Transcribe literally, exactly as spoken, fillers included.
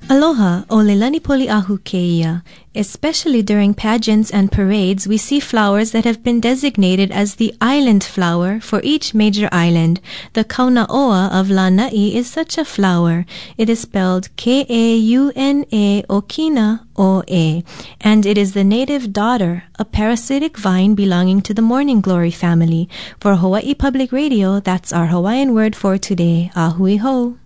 Aloha, o Leilani Poli'ahu Keia. Especially during pageants and parades, we see flowers that have been designated as the island flower for each major island. The Kaunaoa of Lanai is such a flower. It is spelled K A U N A Okina O A, and it is the native dodder, a parasitic vine belonging to the morning glory family. For Hawaii Public Radio, that's our Hawaiian word for today. Ahui ho.